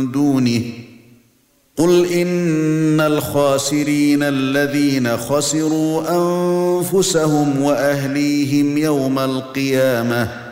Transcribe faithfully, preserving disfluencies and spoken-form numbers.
دونه قل إن الخاسرين الذين خسروا أنفسهم وأهليهم يوم القيامة